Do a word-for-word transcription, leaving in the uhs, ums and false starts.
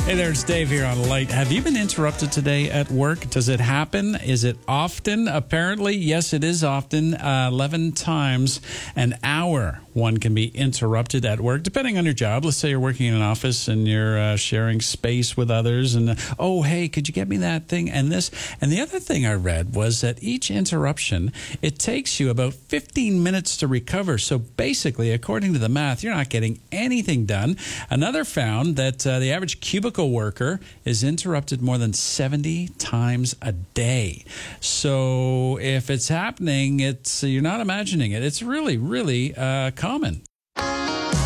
Hey there, it's Dave here on Light. Have you been interrupted today at work? Does it happen? Is it often? Apparently, yes, it is often. Uh, eleven times an hour one can be interrupted at work, depending on your job. Let's say you're working in an office and you're uh, sharing space with others. And, uh, oh, hey, could you get me that thing and this? And the other thing I read was that each interruption, it takes you about fifteen minutes to recover. So basically, according to the math, you're not getting anything done. Another found that uh, the average cubicle worker is interrupted more than seventy times a day. So if it's happening, it's you're not imagining it. It's really, really uh, common.